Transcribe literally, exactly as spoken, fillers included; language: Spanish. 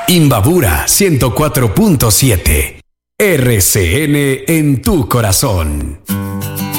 Imbabura ciento cuatro punto siete. R C N en tu corazón.